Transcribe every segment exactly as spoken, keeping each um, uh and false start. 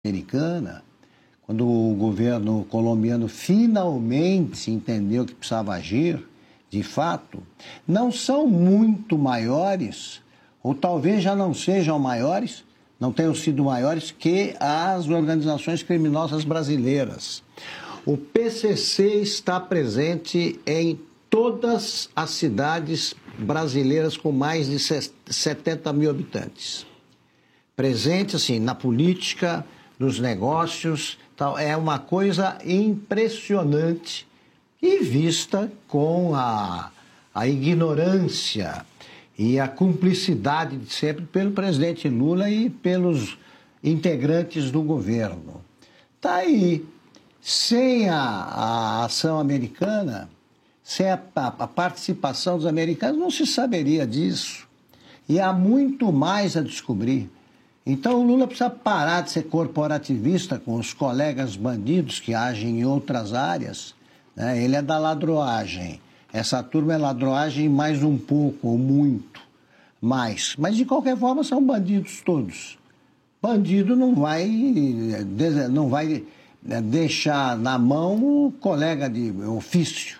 americana, quando o governo colombiano finalmente entendeu que precisava agir, de fato, não são muito maiores, ou talvez já não sejam maiores, não tenham sido maiores que as organizações criminosas brasileiras. O P C C está presente em todas as cidades brasileiras com mais de setenta mil habitantes. Presente, assim, na política, nos negócios, tal. É uma coisa impressionante e vista com a, a ignorância e a cumplicidade de sempre pelo presidente Lula e pelos integrantes do governo. Está aí. Sem a, a ação americana, sem a, a participação dos americanos, não se saberia disso. E há muito mais a descobrir. Então o Lula precisa parar de ser corporativista com os colegas bandidos que agem em outras áreas, né? Ele é da ladroagem. Essa turma é ladroagem mais um pouco, ou muito mais. Mas, de qualquer forma, são bandidos todos. Bandido não vai, não vai deixar na mão o colega de ofício.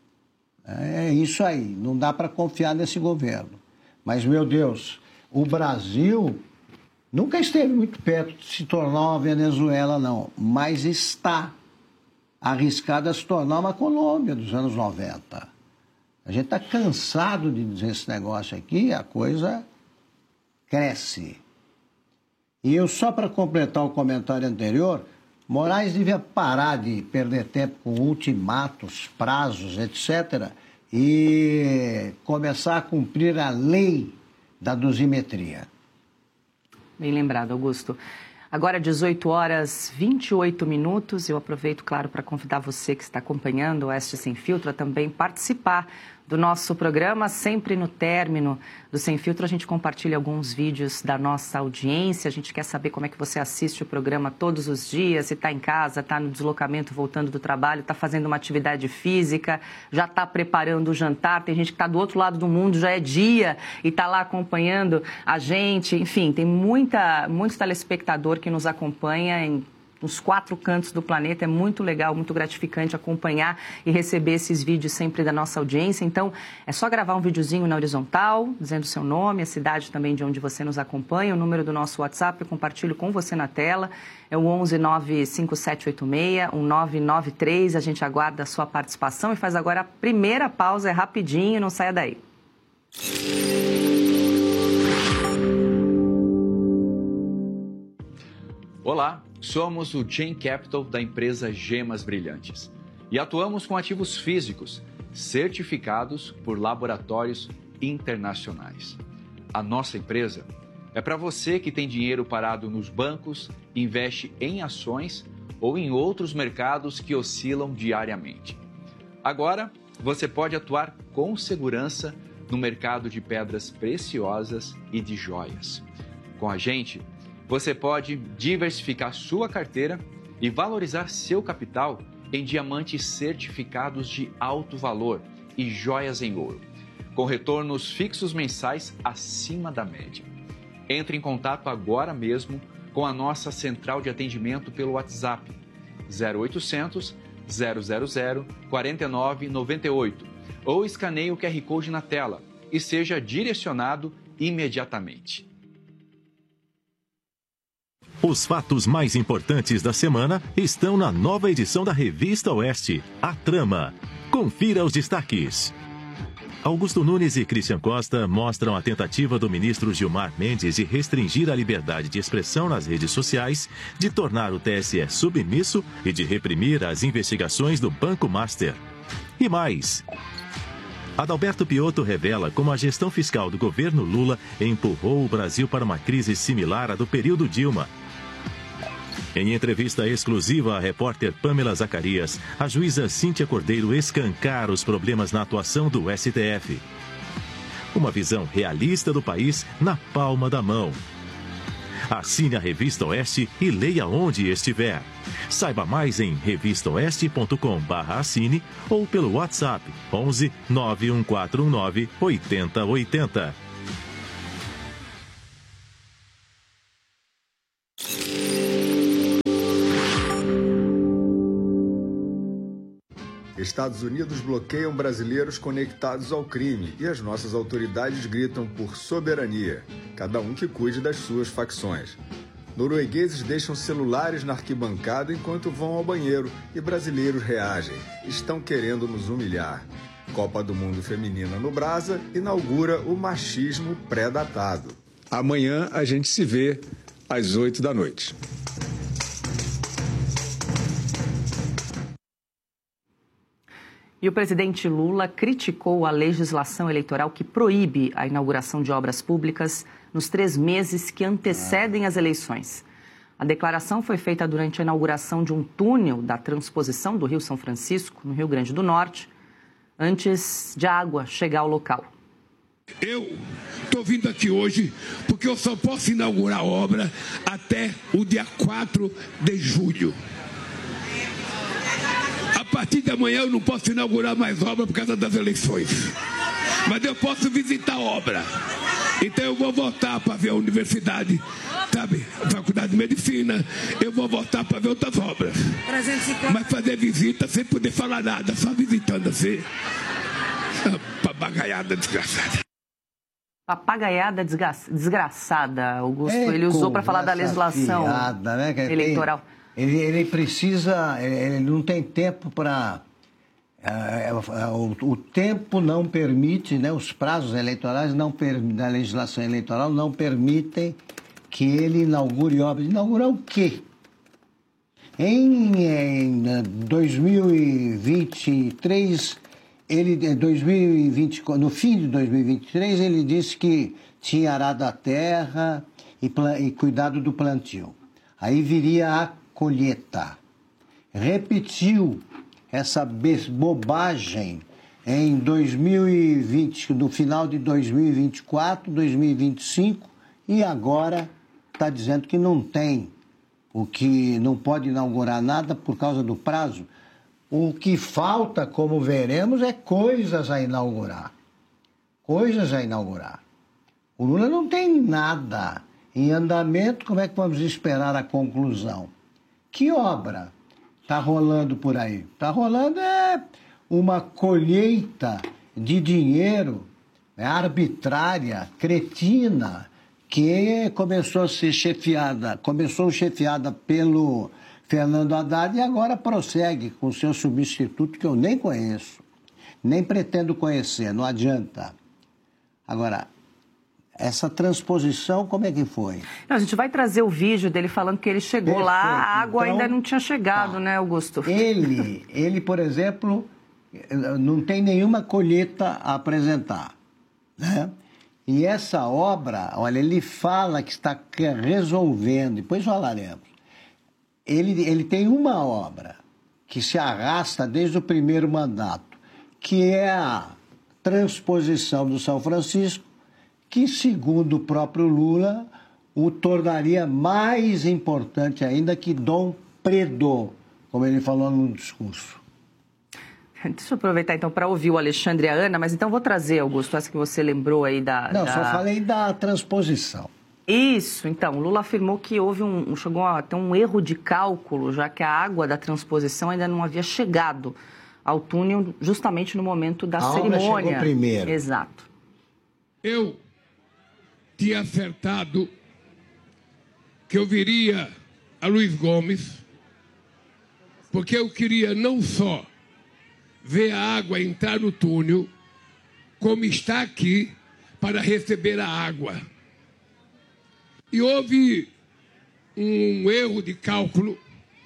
É isso aí. Não dá para confiar nesse governo. Mas, meu Deus, o Brasil nunca esteve muito perto de se tornar uma Venezuela, não. Mas está arriscado a se tornar uma Colômbia dos anos noventa. A gente está cansado de dizer esse negócio aqui, a coisa cresce. E eu, só para completar o comentário anterior, Moraes devia parar de perder tempo com ultimatos, prazos, etcétera, e começar a cumprir a lei da dosimetria. Bem lembrado, Augusto. Agora, dezoito horas e vinte e oito minutos. Eu aproveito, claro, para convidar você que está acompanhando o Oeste Sem Filtro a também participar do nosso programa. Sempre no término do Sem Filtro, a gente compartilha alguns vídeos da nossa audiência. A gente quer saber como é que você assiste o programa todos os dias, se está em casa, está no deslocamento, voltando do trabalho, está fazendo uma atividade física, já está preparando o jantar. Tem gente que está do outro lado do mundo, já é dia, e está lá acompanhando a gente. Enfim, tem muita, muito telespectador que nos acompanha em nos quatro cantos do planeta. É muito legal, muito gratificante acompanhar e receber esses vídeos sempre da nossa audiência. Então, é só gravar um videozinho na horizontal, dizendo o seu nome, a cidade também de onde você nos acompanha, o número do nosso WhatsApp, eu compartilho com você na tela, é o onze nove cinco sete oito seis um nove nove três. A gente aguarda a sua participação e faz agora a primeira pausa, é rapidinho, não saia daí. Olá, somos o Chain Capital da empresa Gemas Brilhantes e atuamos com ativos físicos certificados por laboratórios internacionais. A nossa empresa é para você que tem dinheiro parado nos bancos, investe em ações ou em outros mercados que oscilam diariamente. Agora, você pode atuar com segurança no mercado de pedras preciosas e de joias. Com a gente, você pode diversificar sua carteira e valorizar seu capital em diamantes certificados de alto valor e joias em ouro, com retornos fixos mensais acima da média. Entre em contato agora mesmo com a nossa central de atendimento pelo WhatsApp zero oitocentos, zero zero zero, quatro nove nove oito ou escaneie o Q R Code na tela e seja direcionado imediatamente. Os fatos mais importantes da semana estão na nova edição da Revista Oeste, A Trama. Confira os destaques. Augusto Nunes e Christian Costa mostram a tentativa do ministro Gilmar Mendes de restringir a liberdade de expressão nas redes sociais, de tornar o T S E submisso e de reprimir as investigações do Banco Master. E mais. Adalberto Piotto revela como a gestão fiscal do governo Lula empurrou o Brasil para uma crise similar à do período Dilma. Em entrevista exclusiva à repórter Pamela Zacarias, a juíza Cíntia Cordeiro escancara os problemas na atuação do S T F. Uma visão realista do país na palma da mão. Assine a Revista Oeste e leia onde estiver. Saiba mais em revista oeste ponto com barra assine ou pelo WhatsApp onze nove um quatro um nove oito zero oito zero. Estados Unidos bloqueiam brasileiros conectados ao crime e as nossas autoridades gritam por soberania, cada um que cuide das suas facções. Noruegueses deixam celulares na arquibancada enquanto vão ao banheiro e brasileiros reagem. Estão querendo nos humilhar. Copa do Mundo Feminina no Brasa inaugura o machismo pré-datado. Amanhã a gente se vê às oito da noite. E o presidente Lula criticou a legislação eleitoral que proíbe a inauguração de obras públicas nos três meses que antecedem as eleições. A declaração foi feita durante a inauguração de um túnel da transposição do Rio São Francisco, no Rio Grande do Norte, antes de a água chegar ao local. Eu estou vindo aqui hoje porque eu só posso inaugurar a obra até o dia quatro de julho. A partir de amanhã eu não posso inaugurar mais obra por causa das eleições. Mas eu posso visitar a obra. Então eu vou voltar para ver a universidade, sabe? A faculdade de medicina. Eu vou voltar para ver outras obras. Mas fazer visita sem poder falar nada, só visitando assim. Papagaiada desgraçada. Papagaiada desgra... desgraçada, Augusto. É, ele usou para falar da legislação fiada, né? eleitoral. Tem... Ele, ele precisa, ele não tem tempo para... Uh, o, o tempo não permite, né, os prazos eleitorais não per, da legislação eleitoral não permitem que ele inaugure obras. Inaugurar o quê? Em, em dois mil e vinte e três, ele, dois mil e vinte, no fim de dois mil e vinte e três, ele disse que tinha arado a terra e, e cuidado do plantio. Aí viria a colheita. Repetiu essa bobagem em dois mil e vinte, no final de dois mil e vinte e quatro, dois mil e vinte e cinco, e agora está dizendo que não tem, o que não pode inaugurar nada por causa do prazo. O que falta, como veremos, é coisas a inaugurar. Coisas a inaugurar. O Lula não tem nada em andamento, como é que vamos esperar a conclusão? Que obra está rolando por aí? Está rolando é uma colheita de dinheiro, é, arbitrária, cretina, que começou a ser chefiada, começou chefiada pelo Fernando Haddad e agora prossegue com seu substituto, que eu nem conheço, nem pretendo conhecer, não adianta. Agora, essa transposição, como é que foi? Não, a gente vai trazer o vídeo dele falando que ele chegou Perfeito. lá, a água então, ainda não tinha chegado, tá. né, Augusto? Ele, ele, por exemplo, não tem nenhuma colheita a apresentar, né? E essa obra, olha, ele fala que está resolvendo, depois falaremos. Ele, ele tem uma obra que se arrasta desde o primeiro mandato, que é a transposição do São Francisco, que, segundo o próprio Lula, o tornaria mais importante ainda que Dom Pedro, como ele falou no discurso. Deixa eu aproveitar, então, para ouvir o Alexandre e a Ana, mas então vou trazer, Augusto, essa que você lembrou aí da... Não, da... só falei da transposição. Isso, então, Lula afirmou que houve um, chegou a ter um erro de cálculo, já que a água da transposição ainda não havia chegado ao túnel justamente no momento da a cerimônia. A obra chegou primeiro. Exato. Eu tinha acertado que eu viria a Luiz Gomes, porque eu queria não só ver a água entrar no túnel, como está aqui para receber a água. E houve um erro de cálculo,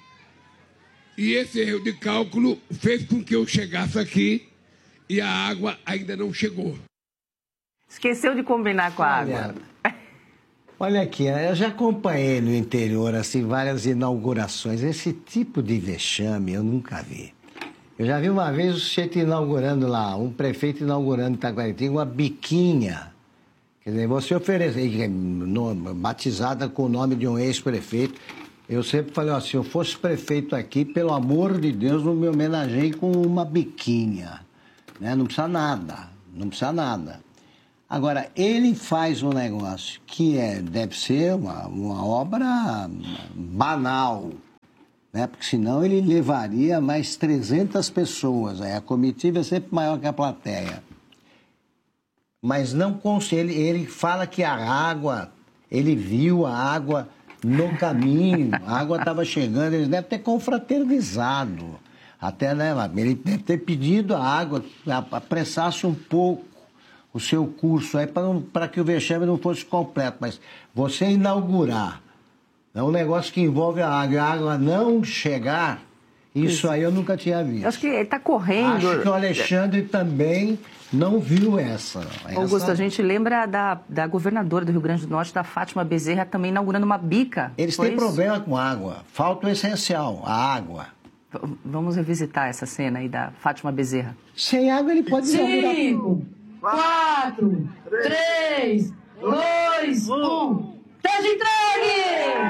e esse erro de cálculo fez com que eu chegasse aqui e a água ainda não chegou. Esqueceu de combinar com a olha, água. Olha aqui, eu já acompanhei no interior assim, várias inaugurações. Esse tipo de vexame eu nunca vi. Eu já vi uma vez o sujeito inaugurando lá, um prefeito inaugurando em Itaguatinga uma biquinha. Quer dizer, você oferecer, batizada com o nome de um ex-prefeito. Eu sempre falei, ó, se eu fosse prefeito aqui, pelo amor de Deus, não me homenageie com uma biquinha. Né? Não precisa nada, não precisa nada. Agora, ele faz um negócio que é, deve ser uma, uma obra banal, né? Porque senão ele levaria mais trezentas pessoas. Aí a comitiva é sempre maior que a plateia. Mas não consegue. Ele, ele fala que a água, ele viu a água no caminho, a água estava chegando, eles devem ter confraternizado. Até, né, ele deve ter pedido a água, apressasse um pouco o seu curso aí para que o vexame não fosse completo. Mas você inaugurar é um negócio que envolve a água e a água não chegar, isso aí eu nunca tinha visto. Eu acho que ele está correndo. Acho que o Alexandre também não viu essa. essa... Augusto, a gente lembra da, da governadora do Rio Grande do Norte, da Fátima Bezerra, também inaugurando uma bica. Eles têm isso? Problema com água. Falta o essencial, a água. V vamos revisitar essa cena aí da Fátima Bezerra. Sem água ele pode inaugurar. Cinco, quatro, três, dois, um. Esteja entregue!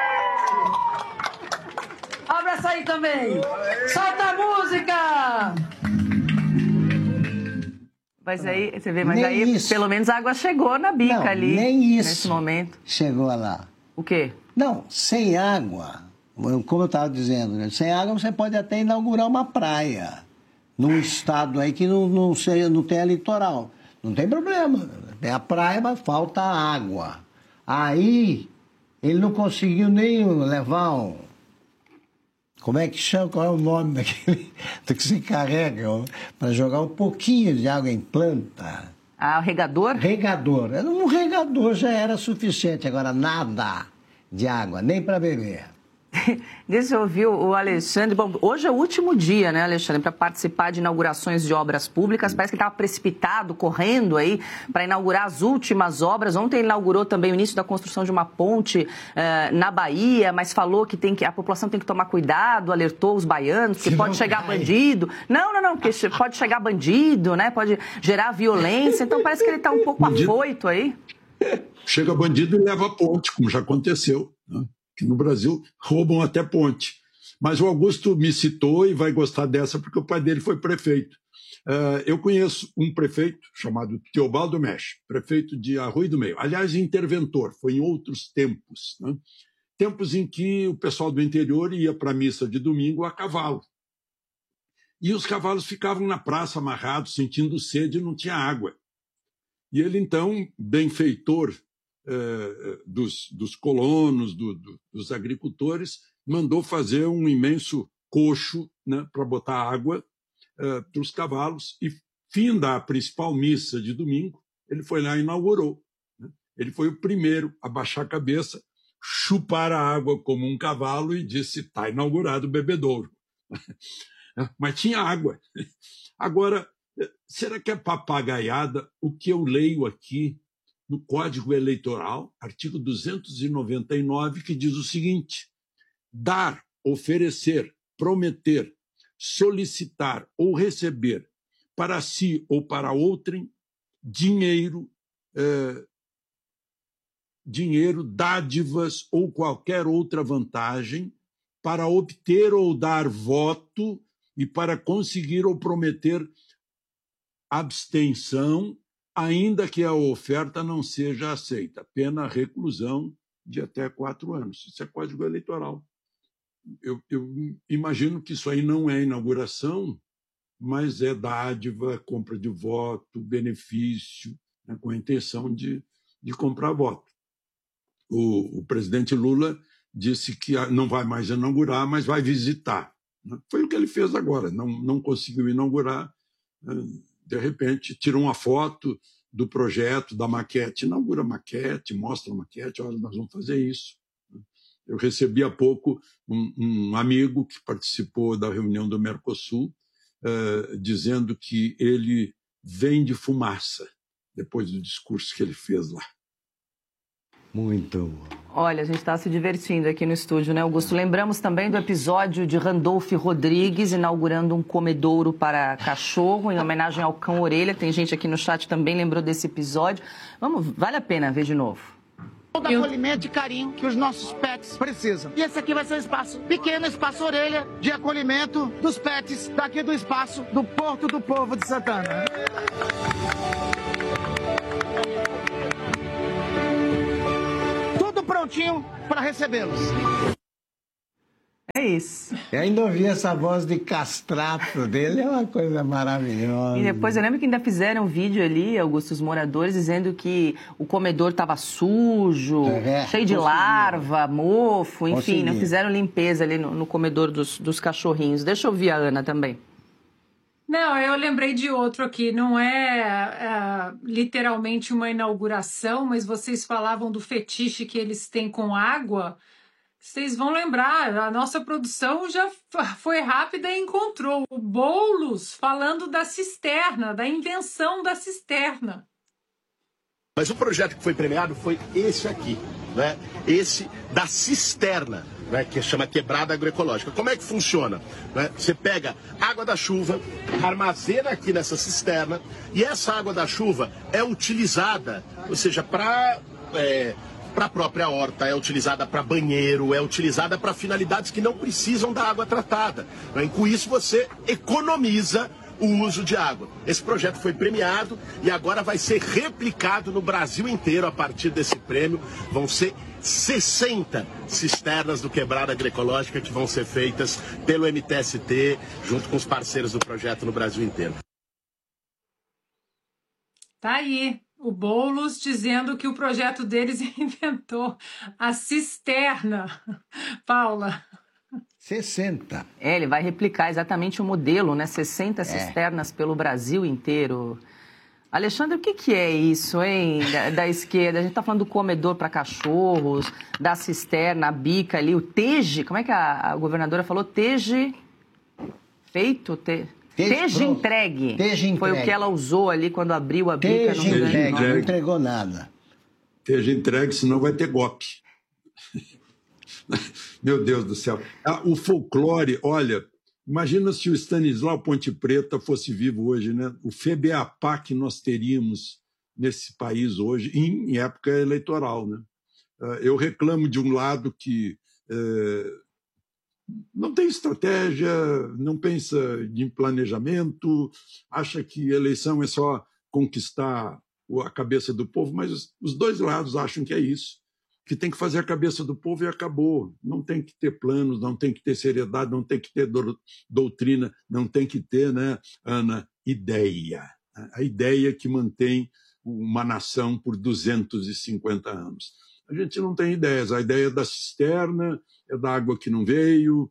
Abraça aí também. Solta a música! Mas aí, você vê, mas nem aí isso. Pelo menos a água chegou na bica não, ali. Nem isso. Nesse momento. Chegou lá. O quê? Não, sem água, como eu estava dizendo, né? Sem água você pode até inaugurar uma praia num estado aí que não, não, seja, não tenha litoral. Não tem problema. Tem a praia, mas falta água. Aí ele não conseguiu nem levar um... Como é que chama? Qual é o nome daquele do que se carrega para jogar um pouquinho de água em planta? Ah, o regador? Regador. Um regador já era suficiente. Agora, nada de água, nem para beber. Deixa eu ouvir o Alexandre. Bom, hoje é o último dia, né, Alexandre, para participar de inaugurações de obras públicas. Parece que estava precipitado, correndo aí para inaugurar as últimas obras. Ontem ele inaugurou também o início da construção de uma ponte eh, na Bahia, mas falou que, tem que a população tem que tomar cuidado, alertou os baianos, porque pode chegar cai. bandido. Não, não, não, porque pode chegar bandido, né? Pode gerar violência. Então parece que ele está um pouco bandido. afoito aí. Chega bandido e leva a ponte, como já aconteceu, né? Que no Brasil roubam até ponte. Mas o Augusto me citou e vai gostar dessa porque o pai dele foi prefeito. Uh, eu conheço um prefeito chamado Teobaldo Mesch, prefeito de Arroio do Meio. Aliás, interventor, foi em outros tempos. Né? Tempos em que o pessoal do interior ia para a missa de domingo a cavalo. E os cavalos ficavam na praça amarrados, sentindo sede e não tinha água. E ele, então, benfeitor Uh, dos, dos colonos, do, do, dos agricultores, mandou fazer um imenso coxo, né, para botar água uh, para os cavalos, e fim da principal missa de domingo, ele foi lá e inaugurou. Né? Ele foi o primeiro a baixar a cabeça, chupar a água como um cavalo e disse, está inaugurado o bebedouro. Mas tinha água. Agora, será que é papagaiada o que eu leio aqui no Código Eleitoral, artigo duzentos e noventa e nove, que diz o seguinte: dar, oferecer, prometer, solicitar ou receber para si ou para outrem dinheiro, eh, dinheiro, dádivas ou qualquer outra vantagem para obter ou dar voto e para conseguir ou prometer abstenção, ainda que a oferta não seja aceita. Pena reclusão de até quatro anos. Isso é Código Eleitoral. Eu, eu imagino que isso aí não é inauguração, mas é dádiva, compra de voto, benefício, né, com a intenção de, de comprar voto. O, o presidente Lula disse que não vai mais inaugurar, mas vai visitar. Foi o que ele fez agora. Não, não conseguiu inaugurar. De repente, tira uma foto do projeto, da maquete, inaugura a maquete, mostra a maquete, olha, nós vamos fazer isso. Eu recebi há pouco um, um amigo que participou da reunião do Mercosul, uh, dizendo que ele vende fumaça, depois do discurso que ele fez lá. Muito bom. Olha, a gente está se divertindo aqui no estúdio, né, Augusto? Lembramos também do episódio de Randolph Rodrigues inaugurando um comedouro para cachorro, em homenagem ao cão orelha. Tem gente aqui no chat que também lembrou desse episódio. Vamos, vale a pena ver de novo. Todo acolhimento e carinho que os nossos pets precisam. E esse aqui vai ser o espaço pequeno, espaço orelha, de acolhimento dos pets daqui do espaço do Porto do Povo de Santana. Tudo prontinho para recebê-los. É isso. Eu ainda ouvi essa voz de castrato dele, é uma coisa maravilhosa. E depois eu lembro que ainda fizeram um vídeo ali, Augusto, os moradores, dizendo que o comedor estava sujo, é, cheio de larva, mofo, enfim, né? Fizeram limpeza ali no, no comedor dos, dos cachorrinhos. Deixa eu ouvir a Ana também. Não, eu lembrei de outro aqui, não é, é literalmente uma inauguração, mas vocês falavam do fetiche que eles têm com água. Vocês vão lembrar, a nossa produção já foi rápida e encontrou o Boulos falando da cisterna, da invenção da cisterna. Mas o projeto que foi premiado foi esse aqui, né? Esse da cisterna, né? Que chama quebrada agroecológica. Como é que funciona? Né? Você pega água da chuva, armazena aqui nessa cisterna e essa água da chuva é utilizada, ou seja, para... É, para a própria horta, é utilizada para banheiro, é utilizada para finalidades que não precisam da água tratada. Com isso você economiza o uso de água. Esse projeto foi premiado e agora vai ser replicado no Brasil inteiro a partir desse prêmio. Vão ser sessenta cisternas do Quebrada Agroecológica que vão ser feitas pelo M T S T, junto com os parceiros do projeto no Brasil inteiro. Tá aí. O Boulos dizendo que o projeto deles inventou a cisterna. Paula. sessenta. É, ele vai replicar exatamente o modelo, né? sessenta é. cisternas pelo Brasil inteiro. Alexandre, o que, que é isso, hein? Da, da esquerda, a gente tá falando do comedor para cachorros, da cisterna, a bica ali, o teje, como é que a, a governadora falou? Teje feito, te... Teje entregue. Teje entregue. Foi o que ela usou ali quando abriu a bica. Teje não entregue, não entregou nada. Teje entregue, senão vai ter golpe. Meu Deus do céu. Ah, o folclore, olha, imagina se o Stanislau Ponte Preta fosse vivo hoje, né? O FEBEAPA que nós teríamos nesse país hoje, em época eleitoral, né? Eu reclamo de um lado que... É, não tem estratégia, não pensa em planejamento, acha que eleição é só conquistar a cabeça do povo, mas os dois lados acham que é isso, que tem que fazer a cabeça do povo e acabou. Não tem que ter planos, não tem que ter seriedade, não tem que ter do, doutrina, não tem que ter, né, Ana, ideia. A ideia que mantém uma nação por duzentos e cinquenta anos. A gente não tem ideias. A ideia da cisterna, é da água que não veio,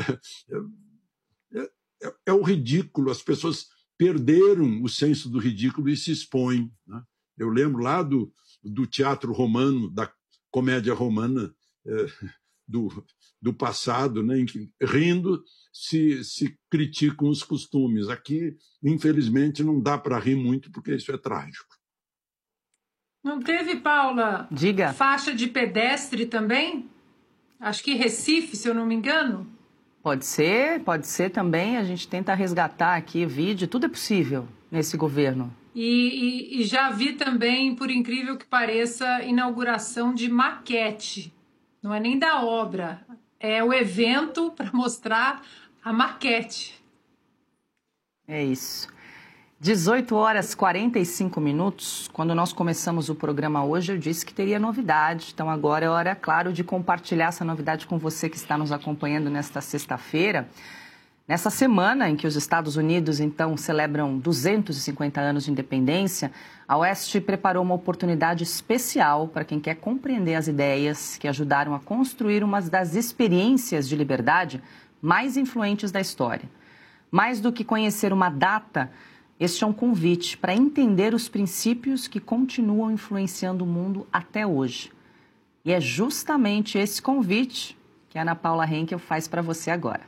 é, é, é, é o ridículo. As pessoas perderam o senso do ridículo e se expõem, né? Eu lembro lá do, do teatro romano, da comédia romana é, do, do passado, né, em que, rindo, se, se criticam os costumes. Aqui, infelizmente, não dá para rir muito, porque isso é trágico. Não teve, Paula, Diga. faixa de pedestre também? Acho que Recife, se eu não me engano. Pode ser, pode ser também. A gente tenta resgatar aqui o vídeo. Tudo é possível nesse governo. E, e, e já vi também, por incrível que pareça, inauguração de maquete. Não é nem da obra, é o evento para mostrar a maquete. É isso. dezoito horas e quarenta e cinco minutos. Quando nós começamos o programa hoje, eu disse que teria novidade. Então agora é hora, claro, de compartilhar essa novidade com você que está nos acompanhando nesta sexta-feira. Nessa semana em que os Estados Unidos, então, celebram duzentos e cinquenta anos de independência, a Oeste preparou uma oportunidade especial para quem quer compreender as ideias que ajudaram a construir uma das experiências de liberdade mais influentes da história. Mais do que conhecer uma data, este é um convite para entender os princípios que continuam influenciando o mundo até hoje. E é justamente esse convite que a Ana Paula Henkel faz para você agora.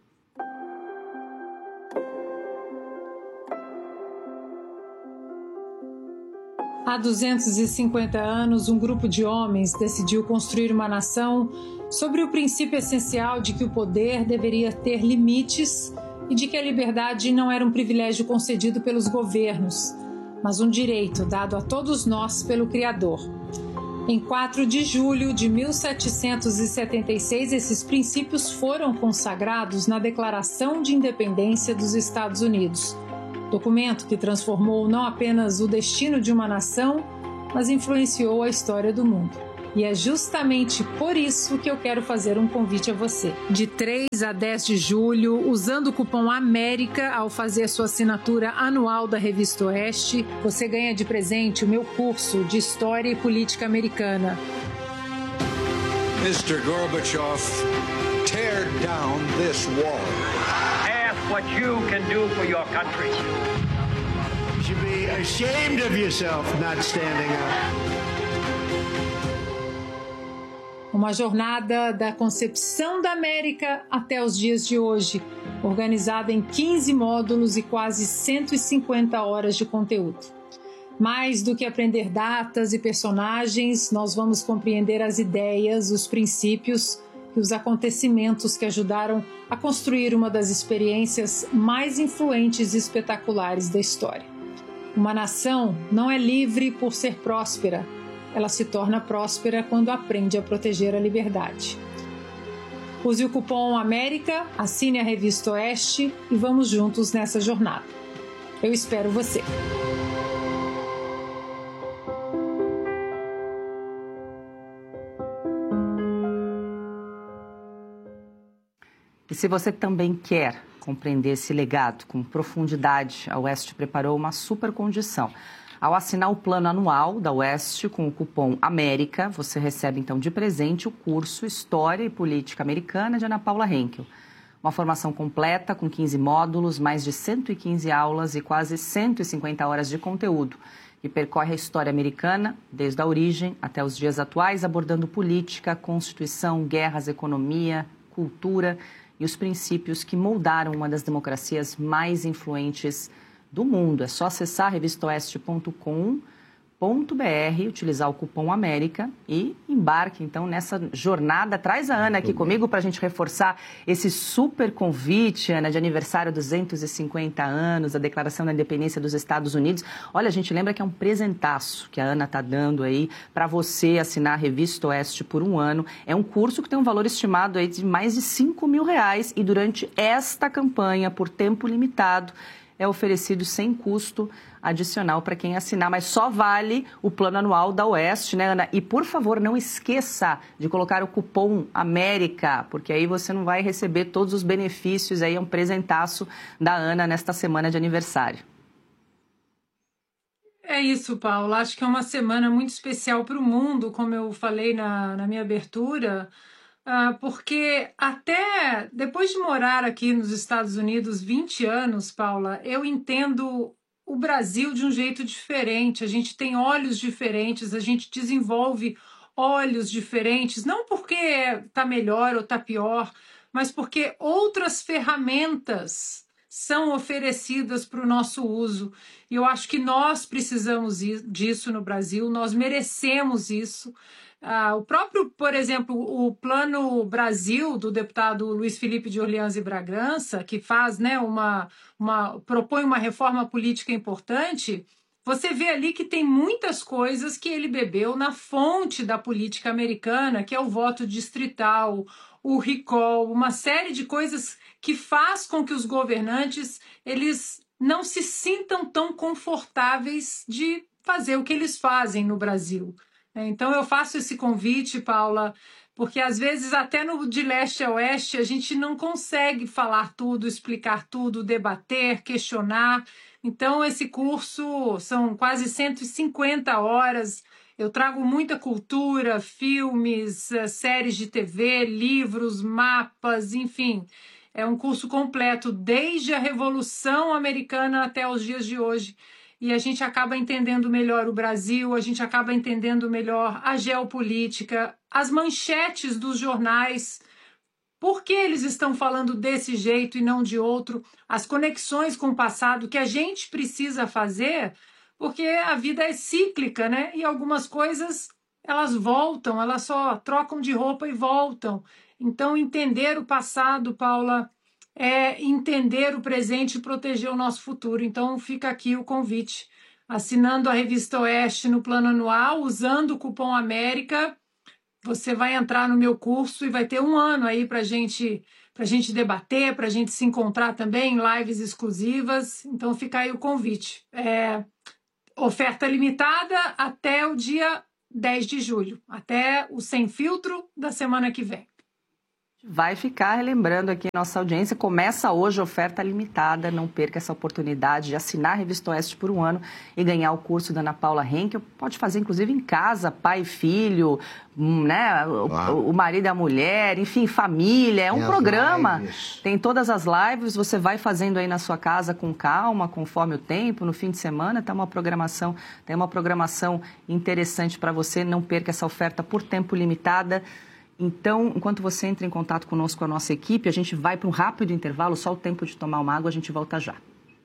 Há duzentos e cinquenta anos, um grupo de homens decidiu construir uma nação sobre o princípio essencial de que o poder deveria ter limites e de que a liberdade não era um privilégio concedido pelos governos, mas um direito dado a todos nós pelo Criador. Em quatro de julho de mil setecentos e setenta e seis, esses princípios foram consagrados na Declaração de Independência dos Estados Unidos, documento que transformou não apenas o destino de uma nação, mas influenciou a história do mundo. E é justamente por isso que eu quero fazer um convite a você. De três a dez de julho, usando o cupom AMÉRICA ao fazer sua assinatura anual da Revista Oeste, você ganha de presente o meu curso de História e Política Americana. mister Gorbachev, tear down this wall. Ask what you can do for your country. You should be ashamed of yourself not standing up. Uma jornada da concepção da América até os dias de hoje, organizada em quinze módulos e quase cento e cinquenta horas de conteúdo. Mais do que aprender datas e personagens, nós vamos compreender as ideias, os princípios e os acontecimentos que ajudaram a construir uma das experiências mais influentes e espetaculares da história. Uma nação não é livre por ser próspera. Ela se torna próspera quando aprende a proteger a liberdade. Use o cupom AMÉRICA, assine a Revista Oeste e vamos juntos nessa jornada. Eu espero você! E se você também quer compreender esse legado com profundidade, a Oeste preparou uma super condição. Ao assinar o plano anual da Oeste com o cupom AMÉRICA, você recebe então de presente o curso História e Política Americana de Ana Paula Henkel. Uma formação completa com quinze módulos, mais de cento e quinze aulas e quase cento e cinquenta horas de conteúdo, que percorre a história americana desde a origem até os dias atuais, abordando política, constituição, guerras, economia, cultura e os princípios que moldaram uma das democracias mais influentes do mundo. É só acessar revista oeste ponto com ponto br, utilizar o cupom AMÉRICA e embarque, então, nessa jornada. Traz a Ana aqui comigo para a gente reforçar esse super convite, Ana, de aniversário duzentos e cinquenta anos, da Declaração da Independência dos Estados Unidos. Olha, a gente lembra que é um presentaço que a Ana está dando aí para você assinar a Revista Oeste por um ano. É um curso que tem um valor estimado aí de mais de cinco mil reais e durante esta campanha, por tempo limitado, é oferecido sem custo adicional para quem assinar, mas só vale o plano anual da Oeste, né, Ana? E, por favor, não esqueça de colocar o cupom AMÉRICA, porque aí você não vai receber todos os benefícios, aí é um presentaço da Ana nesta semana de aniversário. É isso, Paulo. Acho que é uma semana muito especial para o mundo, como eu falei na, na minha abertura, Uh, porque até depois de morar aqui nos Estados Unidos vinte anos, Paula, eu entendo o Brasil de um jeito diferente. A gente tem olhos diferentes, a gente desenvolve olhos diferentes, não porque está melhor ou está pior, mas porque outras ferramentas são oferecidas para o nosso uso. E eu acho que nós precisamos disso no Brasil, nós merecemos isso. Ah, o próprio, por exemplo, o Plano Brasil do deputado Luiz Felipe de Orleans e Bragança, que faz, né, uma, uma, propõe uma reforma política importante, você vê ali que tem muitas coisas que ele bebeu na fonte da política americana, que é o voto distrital, o recall, uma série de coisas que faz com que os governantes eles não se sintam tão confortáveis de fazer o que eles fazem no Brasil. Então eu faço esse convite, Paula, porque às vezes até no de leste a oeste a gente não consegue falar tudo, explicar tudo, debater, questionar. Então esse curso são quase cento e cinquenta horas, eu trago muita cultura, filmes, séries de T V, livros, mapas, enfim. É um curso completo desde a Revolução Americana até os dias de hoje. E a gente acaba entendendo melhor o Brasil, a gente acaba entendendo melhor a geopolítica, as manchetes dos jornais, por que eles estão falando desse jeito e não de outro, as conexões com o passado que a gente precisa fazer, porque a vida é cíclica, né? E algumas coisas, elas voltam, elas só trocam de roupa e voltam. Então, entender o passado, Paula, é entender o presente e proteger o nosso futuro. Então fica aqui o convite. Assinando a Revista Oeste no plano anual, usando o cupom AMÉRICA, você vai entrar no meu curso e vai ter um ano aí para gente, pra gente debater, para a gente se encontrar também em lives exclusivas. Então fica aí o convite. É, oferta limitada até o dia dez de julho, até o Sem Filtro da semana que vem. Vai ficar relembrando aqui nossa audiência. Começa hoje a oferta limitada. Não perca essa oportunidade de assinar a Revista Oeste por um ano e ganhar o curso da Ana Paula Henkel. Pode fazer, inclusive, em casa, pai e filho, né? O, o marido e a mulher, enfim, família. É um Tem programa. Tem todas as lives. Você vai fazendo aí na sua casa com calma, conforme o tempo. No fim de semana tem uma programação, tem uma programação interessante para você. Não perca essa oferta por tempo limitado. Então, enquanto você entra em contato conosco, com a nossa equipe, a gente vai para um rápido intervalo, só o tempo de tomar uma água, a gente volta já.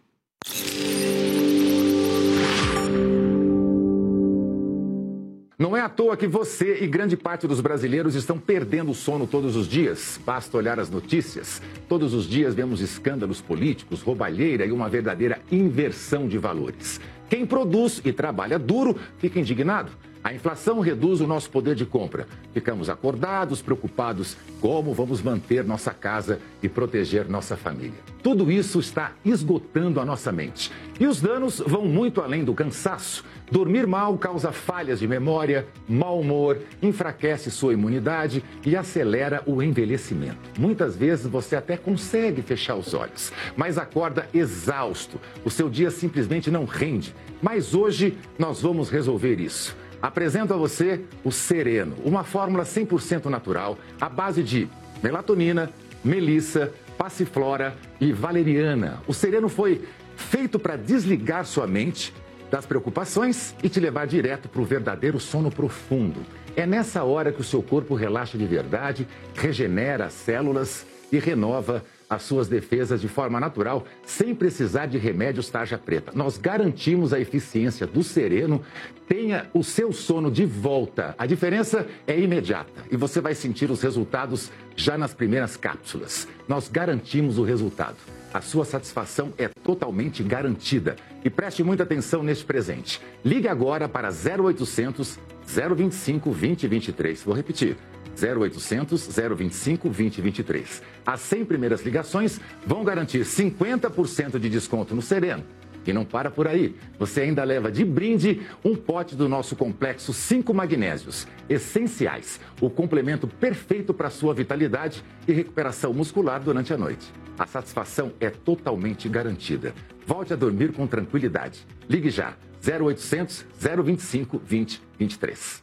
Não é à toa que você e grande parte dos brasileiros estão perdendo o sono todos os dias. Basta olhar as notícias. Todos os dias vemos escândalos políticos, roubalheira e uma verdadeira inversão de valores. Quem produz e trabalha duro fica indignado. A inflação reduz o nosso poder de compra. Ficamos acordados, preocupados como vamos manter nossa casa e proteger nossa família. Tudo isso está esgotando a nossa mente. E os danos vão muito além do cansaço. Dormir mal causa falhas de memória, mau humor, enfraquece sua imunidade e acelera o envelhecimento. Muitas vezes você até consegue fechar os olhos, mas acorda exausto. O seu dia simplesmente não rende. Mas hoje nós vamos resolver isso. Apresento a você o Sereno, uma fórmula cem por cento natural, à base de melatonina, melissa, passiflora e valeriana. O Sereno foi feito para desligar sua mente das preocupações e te levar direto para o verdadeiro sono profundo. É nessa hora que o seu corpo relaxa de verdade, regenera as células e renova as suas defesas de forma natural, sem precisar de remédios tarja preta. Nós garantimos a eficiência do Sereno. Tenha o seu sono de volta. A diferença é imediata e você vai sentir os resultados já nas primeiras cápsulas. Nós garantimos o resultado. A sua satisfação é totalmente garantida. E preste muita atenção neste presente. Ligue agora para zero oitocentos, zero vinte e cinco, vinte, vinte e três. Vou repetir. zero oitocentos, zero vinte e cinco, vinte, vinte e três. As cem primeiras ligações vão garantir cinquenta por cento de desconto no Sereno. E não para por aí. Você ainda leva de brinde um pote do nosso complexo cinco magnésios, essenciais, o complemento perfeito para a sua vitalidade e recuperação muscular durante a noite. A satisfação é totalmente garantida. Volte a dormir com tranquilidade. Ligue já. zero oitocentos, zero vinte e cinco, vinte, vinte e três.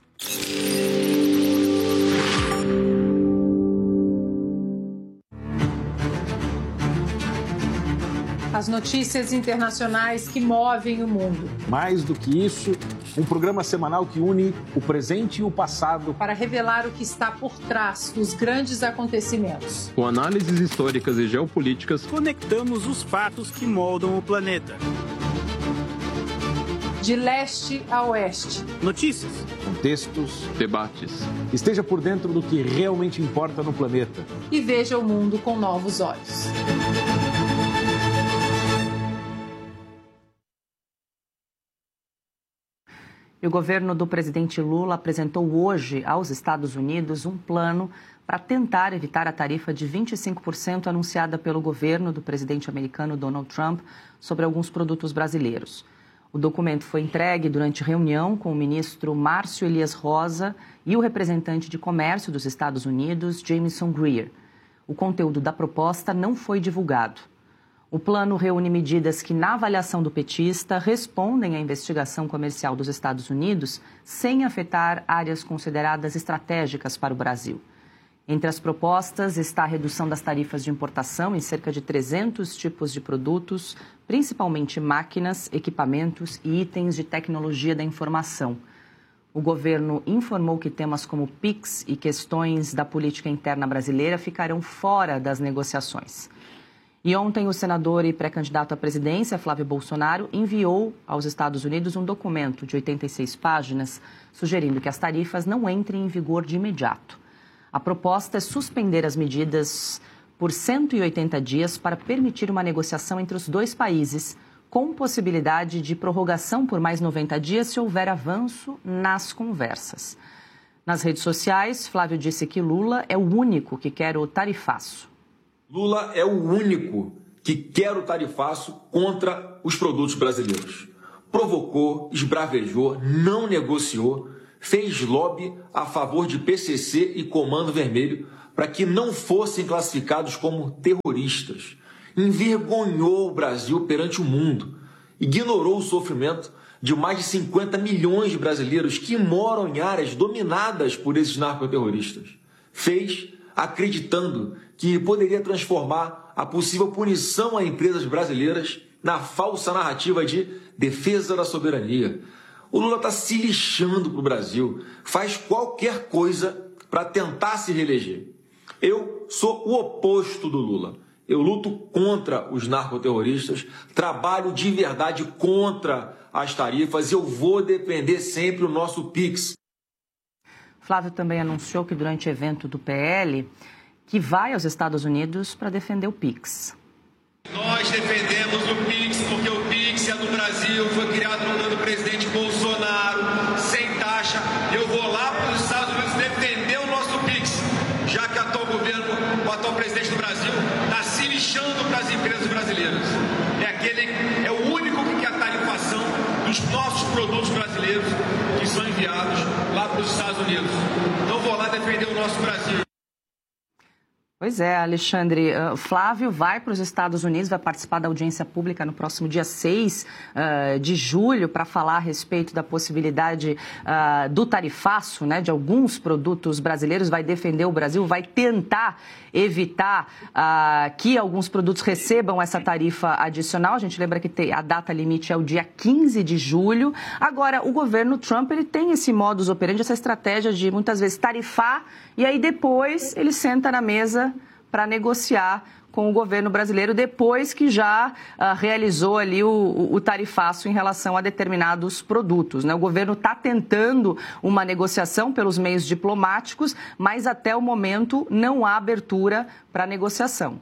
As notícias internacionais que movem o mundo. Mais do que isso, um programa semanal que une o presente e o passado para revelar o que está por trás dos grandes acontecimentos. Com análises históricas e geopolíticas, conectamos os fatos que moldam o planeta. De leste a oeste. Notícias, contextos, debates. Esteja por dentro do que realmente importa no planeta. E veja o mundo com novos olhos. E o governo do presidente Lula apresentou hoje aos Estados Unidos um plano para tentar evitar a tarifa de vinte e cinco por cento anunciada pelo governo do presidente americano Donald Trump sobre alguns produtos brasileiros. O documento foi entregue durante reunião com o ministro Márcio Elias Rosa e o representante de comércio dos Estados Unidos, Jamieson Greer. O conteúdo da proposta não foi divulgado. O plano reúne medidas que, na avaliação do petista, respondem à investigação comercial dos Estados Unidos sem afetar áreas consideradas estratégicas para o Brasil. Entre as propostas está a redução das tarifas de importação em cerca de trezentos tipos de produtos, principalmente máquinas, equipamentos e itens de tecnologia da informação. O governo informou que temas como PIX e questões da política interna brasileira ficarão fora das negociações. E ontem o senador e pré-candidato à presidência, Flávio Bolsonaro, enviou aos Estados Unidos um documento de oitenta e seis páginas, sugerindo que as tarifas não entrem em vigor de imediato. A proposta é suspender as medidas por cento e oitenta dias para permitir uma negociação entre os dois países, com possibilidade de prorrogação por mais noventa dias se houver avanço nas conversas. Nas redes sociais, Flávio disse que Lula é o único que quer o tarifaço. Lula é o único que quer o tarifaço contra os produtos brasileiros. Provocou, esbravejou, não negociou, fez lobby a favor de P C C e Comando Vermelho para que não fossem classificados como terroristas. Envergonhou o Brasil perante o mundo, ignorou o sofrimento de mais de cinquenta milhões de brasileiros que moram em áreas dominadas por esses narcoterroristas. Fez acreditando que poderia transformar a possível punição a empresas brasileiras na falsa narrativa de defesa da soberania. O Lula está se lixando para o Brasil, faz qualquer coisa para tentar se reeleger. Eu sou o oposto do Lula. Eu luto contra os narcoterroristas, trabalho de verdade contra as tarifas e eu vou defender sempre o nosso Pix. Flávio também anunciou que durante o evento do P L, que vai aos Estados Unidos para defender o Pix. Nós defendemos o Pix porque o Pix é do Brasil, foi criado no governo do presidente Bolsonaro, sem taxa. Eu vou lá para os Estados Unidos defender o nosso Pix, já que o atual governo, o atual presidente do Brasil, está se lixando para as empresas brasileiras. É aquele, é o único que quer a tarifação dos nossos produtos brasileiros que são enviados lá para os Estados Unidos. Então vou lá defender o nosso Brasil. Pois é, Alexandre. Uh, Flávio vai para os Estados Unidos, vai participar da audiência pública no próximo dia seis uh, de julho para falar a respeito da possibilidade uh, do tarifaço, né, de alguns produtos brasileiros, vai defender o Brasil, vai tentar evitar uh, que alguns produtos recebam essa tarifa adicional. A gente lembra que tem, a data limite é o dia quinze de julho. Agora, o governo Trump ele tem esse modus operandi, essa estratégia de muitas vezes tarifar e aí depois ele senta na mesa para negociar com o governo brasileiro depois que já uh, realizou ali o, o tarifaço em relação a determinados produtos, né? O governo está tentando uma negociação pelos meios diplomáticos, mas até o momento não há abertura para negociação.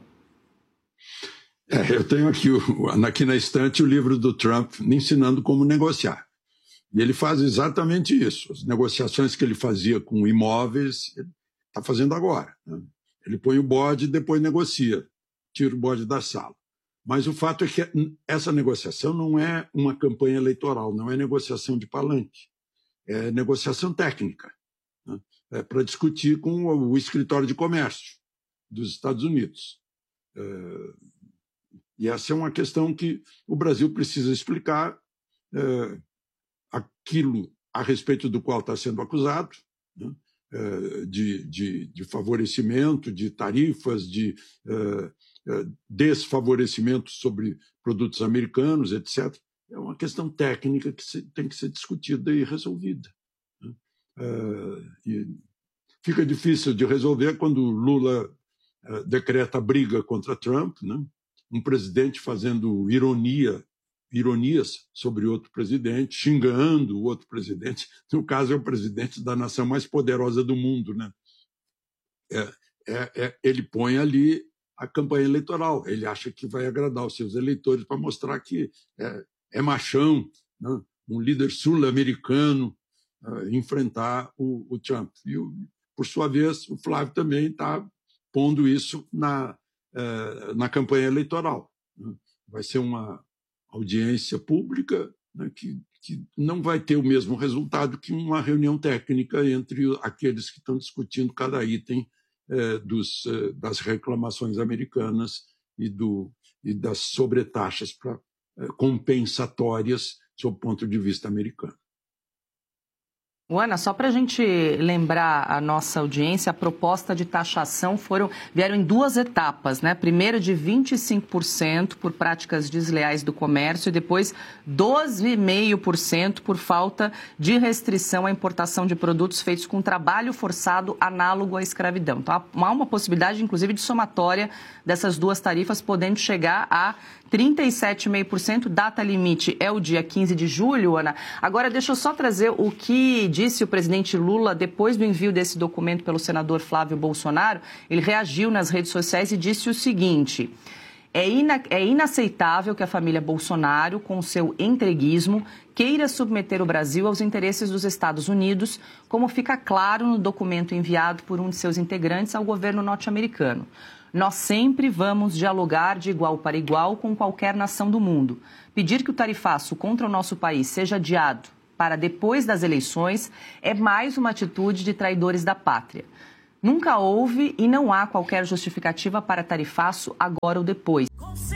É, eu tenho aqui, aqui na estante o livro do Trump me ensinando como negociar. E ele faz exatamente isso. As negociações que ele fazia com imóveis, ele está fazendo agora, né? Ele põe o bode e depois negocia, tira o bode da sala. Mas o fato é que essa negociação não é uma campanha eleitoral, não é negociação de palanque, é negociação técnica, né? É para discutir com o escritório de comércio dos Estados Unidos. É, e essa é uma questão que o Brasil precisa explicar, é, aquilo a respeito do qual está sendo acusado, né? De, de, de favorecimento, de tarifas, de uh, desfavorecimento sobre produtos americanos, etcétera. É uma questão técnica que se, tem que ser discutida e resolvida, né? Uh, e fica difícil de resolver quando Lula uh, decreta briga contra Trump, né? Um presidente fazendo ironia ironias sobre outro presidente, xingando o outro presidente. No caso, é o presidente da nação mais poderosa do mundo, né? É, é, é, ele põe ali a campanha eleitoral. Ele acha que vai agradar os seus eleitores para mostrar que é, é machão, né? Um líder sul-americano uh, enfrentar o, o Trump. E, o, por sua vez, o Flávio também está pondo isso na, uh, na campanha eleitoral, né? Vai ser uma audiência pública, né, que, que não vai ter o mesmo resultado que uma reunião técnica entre aqueles que estão discutindo cada item eh, dos, eh, das reclamações americanas e, do, e das sobretaxas pra, eh, compensatórias sob o ponto de vista americano. Ana, só para a gente lembrar a nossa audiência, a proposta de taxação foram, vieram em duas etapas, né? Primeiro de vinte e cinco por cento por práticas desleais do comércio e depois doze vírgula cinco por cento por falta de restrição à importação de produtos feitos com trabalho forçado análogo à escravidão. Então, há uma possibilidade, inclusive, de somatória dessas duas tarifas, podendo chegar a trinta e sete vírgula cinco por cento. Data limite é o dia quinze de julho, Ana. Agora, deixa eu só trazer o que disse o presidente Lula depois do envio desse documento pelo senador Flávio Bolsonaro. Ele reagiu nas redes sociais e disse o seguinte: é, ina- é inaceitável que a família Bolsonaro, com seu entreguismo, queira submeter o Brasil aos interesses dos Estados Unidos, como fica claro no documento enviado por um de seus integrantes ao governo norte-americano. Nós sempre vamos dialogar de igual para igual com qualquer nação do mundo. Pedir que o tarifaço contra o nosso país seja adiado para depois das eleições é mais uma atitude de traidores da pátria. Nunca houve e não há qualquer justificativa para tarifaço agora ou depois.